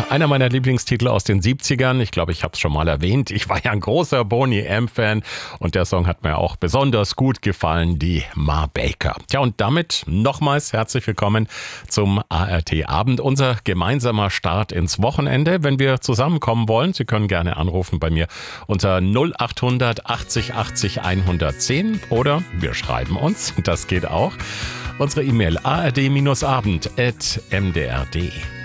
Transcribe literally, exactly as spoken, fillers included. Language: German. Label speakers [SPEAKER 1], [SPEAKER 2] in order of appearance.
[SPEAKER 1] einer meiner Lieblingstitel aus den siebzigern. Ich glaube, ich habe es schon mal erwähnt. Ich war ja ein großer Boney M-Fan und der Song hat mir auch besonders gut gefallen, die Ma Baker. Tja, und damit nochmals herzlich willkommen zum A R T-Abend, unser gemeinsamer Start ins Wochenende. Wenn wir zusammenkommen wollen, Sie können gerne anrufen bei mir unter null acht hundert achtzig achtzig hundertzehn oder wir schreiben uns, das geht auch. Unsere E-Mail a r d abend at m d r punkt d e.